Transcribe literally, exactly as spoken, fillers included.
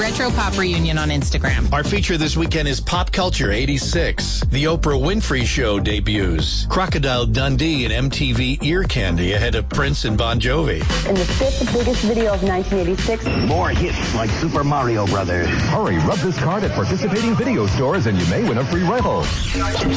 Retro Pop Reunion on Instagram. Our feature this weekend is Pop Culture eighty-six. The Oprah Winfrey Show debuts. Crocodile Dundee and M T V Ear Candy ahead of Prince and Bon Jovi. In the fifth biggest video of nineteen eighty-six. More hits like Super Mario Brothers. Hurry, rub this card at participating video stores and you may win a free rental.